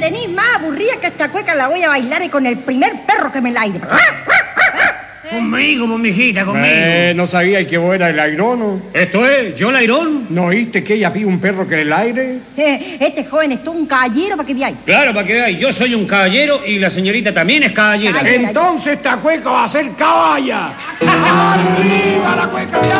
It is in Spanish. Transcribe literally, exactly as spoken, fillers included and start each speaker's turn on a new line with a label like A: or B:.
A: tenéis más aburrida que esta cueca la voy a bailar y con el primer perro que me la aire.
B: Conmigo, pues, mijita, conmigo.
C: Eh, no sabía que vos eras el airón.
B: Esto es, ¿yo el airón?
C: ¿No oíste que ella pide un perro que en el aire?
A: Eh, este joven es todo un caballero para que veáis.
B: Claro, para que veáis, yo soy un caballero y la señorita también es caballera.
A: Caballera.
C: Entonces esta cueca va a ser caballa. ¡Arriba la cueca!